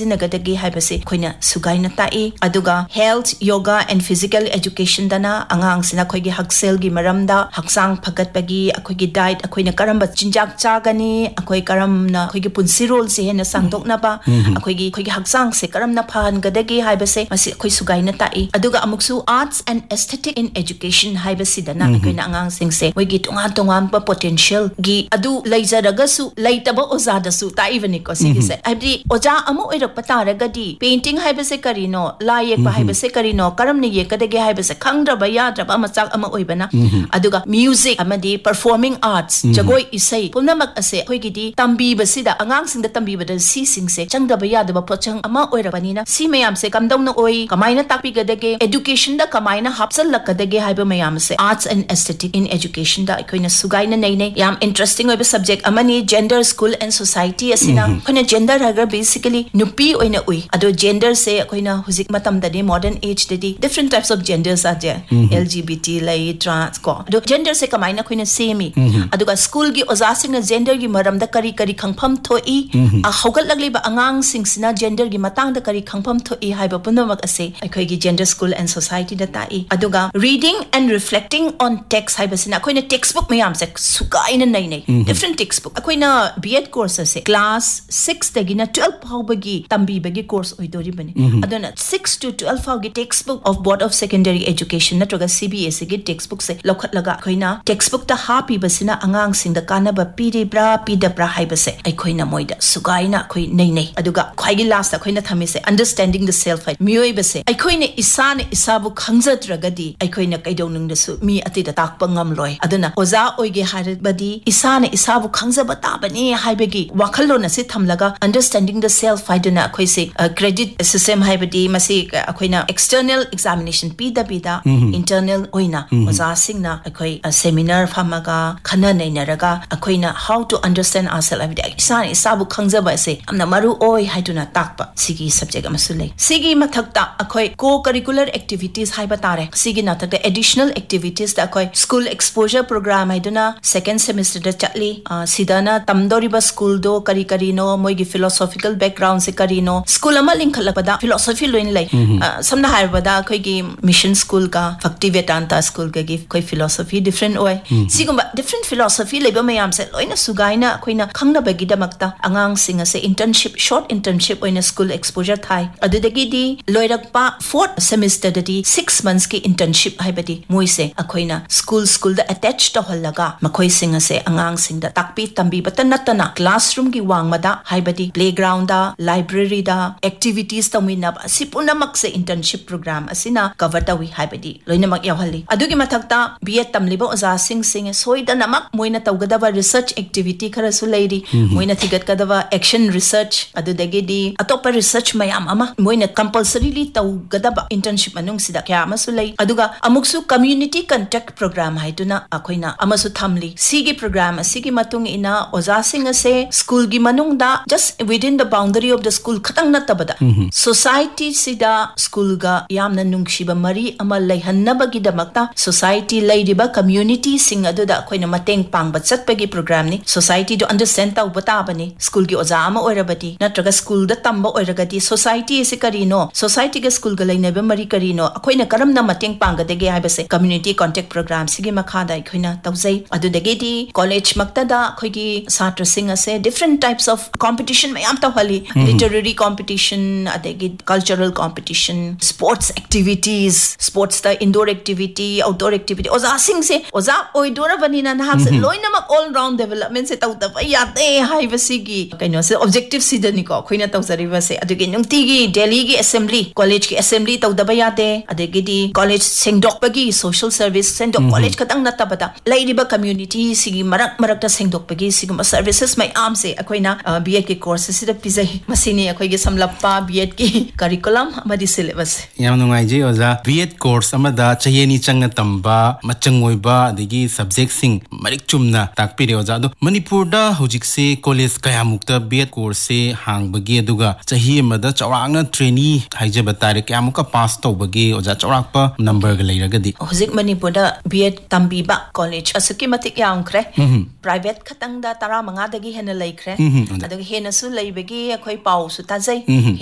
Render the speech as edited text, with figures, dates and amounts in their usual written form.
सिजिनगदगी हाइबसे खोइना सुगाइना ताई अदुगा health yoga and physical education दना अंगांग सिना खोइगी हक्सेल गी मरमदा हक्सांग फगतपगी अखोइगी डाइट अखोइना करम चिंजाक चागनी अखोइ करमना अखोइगी पुंसिरोल से हेना सांगदोकनाबा अखोइगी हक्सांग से करमना फहनगदगी हाइबसे मसि अखोइ सुगाइना ताई अदुगा अमुक्सु arts and aesthetic in education हाइबसि दना अखोइना अंगांग सिंगसे मोइगी तोंगान तोंगान पोटेंशियल गी अदु लैजरगसु लैतबा ओजादसु ताइबनिको सिगिसे हाइबदि ओजा अमु ओइरकपा तारगदि पेंटिंग हाइबसे करिनो लायेकबा हाइबसे करिनो करमने येकदगे हाइबसे खंगद्रबा याद्रबा मचाक अमा ओइबना अदुगा म्यूजिक अमदि परफॉर्मिंग आर्ट्स जगोय इसै पुनमक असे अखोइगिदि तंबीबसिदा अंगांग सिंगदा तंबीबदा सी सिंगसे चंगदबा यादबा पोचंग अमा ओइरबनिना सी मयाम से कमदौना ओइ कमाइना ताकपिगदगे एजुकेशन दा कमाइना हापसलकदगे हाइबा मयाम से arts and aesthetic in education दा अखोइना सुगाइना नैने याम interesting ओइबा subject अमनी gender school and society असिना अखोइना जेंडर हागर बेसिकली नुपी ओइना उइ अदो जेंडर से अखोइना हुजिक मतम ददि modern age ददि different types of genders are there LGBT lie trans को अदो जेंडर से कमाइना अखोइना सेमी अदुगा स्कूल गी ओजासिंगना जेंडर गी मरमदा करी करी खंगफम थोई हौगतलगलिबा अंगांग सिंगसिना जेंडर गी मतंग दा करी खंगफम थोई हाइबा पुनमक असे अखोइगी जेंडर स्कूल एंड सोसाइटी दा ताई अदुगा reading and reflecting on text हाइबसिना अखोइना text book मयाम से सुगाइना नै different text book अखोइना BEd course असे class 6 दगिना 12 फाउबगी तंबीबगी course ओइदोरिबनी अदुना 6 to 12 फाउगी text book of board of secondary education नत्रगा CBSE गी टेक्स्ट बुक से लखतलगा अखोइना टेक्स्ट बुक ता हापीबसिना अंगांग सिंगदा कानबा पीरिब्रा पीदब्रा हाइबसे अखोइना मोइदा सुगाइना अखोइ नै अदुगा ख्वाइगी last अखोइना थमिसे understanding the self height मियोइबसे अखोइना इसाने इसाबु खंगजद्रगदी अखोइना कैदौनंगदसु me अतिदा ताकपा ngamloi aduna oza oige haribadi isana isabu khangzaba tabani haibegi wakhalona se thamlaga understanding the self haiduna akhoi se credit system haibadi masi akhoina external examination pida internal oina oza singna akhoi seminar phamaga khana nainaraga akhoina how to understand ourselves haibadi isana isabu khangzaba se amna maru oi haiduna takpa sigi subject amasule sigi mathakta akhoi co curricular activities haiba tare sigi nathakta additional activities da akhoi school exposure program haiduna second semester da chatli sidana tamdoriba school do kari kari no moigi philosophical background se kari no school ama linkhalakpada philosophy loin lai samna haibada khoigi mission school ka Bhakti Vedanta school ka gi khoi philosophy different oi sigumba different philosophy leba mayam se loina sugaina khoina khangna bagi damakta angang singa se internship short internship oina school exposure thai adudagi di loirakpa fourth semester da di 6 months ki internship haibadi moise akhoina school da attach to holaga makhoi singa se angang sing da takpi tambi batan natana classroom gi wangmada haibadi playground da library da activities tamina sipuna makse internship program asina cover tawi haibadi loina mak yawhali adugi mathakta BA tamliba oza sing soida namak moina tawgadaba research activity khara su leiri moina thigat kadaba action research adudagi di atopa research mayam ama moina compulsorily tawgadaba internship manung sida kya ama su lei aduga amuksu community contact program haiduna akoina amasu thamli sigi program sigi matung ina oza singa se school gi manung da just within the boundary of the school khatang na tabada society sida school ga yamna nungshiba mari ama laihanna bagi damakta society laidiba community sing adu da akoina mateng pangba chatpagi program ni society do understand ta ubata bani school gi oza ama oirabati natraga school da tamba oiragati society se karino society ga school ga lainaba mari karino akoina karamna mateng pangga dege haibase community contact program sigi makhada akoina tawjai adudagi di college maktada akoigi satra sing ase different types of competition mayam tawhali literary competition adagi cultural competition sports activities sports the indoor activity outdoor activity oza sing se oza oidora banina nahak se loina mak all round development se tawda yate haibasigi kaino se objective sidani ko akoina tawjari base adagi nungtigi delhi gi assembly college gi assembly tawda yate adagi di college sengdokpagi social service sengdok college katang natabada lairiba community sigi marak ta sengdokpagi siguma services mai am se akoina BA ki courses sida pizai masini akoigi samlappa BA ki curriculum amadi syllabus yam nungai je oza BA course amada chayeni changna tamba machangoiba adigi subject sing marik chumna takpire oza do manipur da hojik se college kaya mukta BA course se hangbagi aduga chahi amada chawangna trainee haijaba tare kya muka pass tawbagi oza chawrakpa number ga leiragadi hojik manipur da BA tambiba college asuki matik yaungkre private khatang da 15 dagi hena laikre adagi hena su leibagi akhoi pau su tajai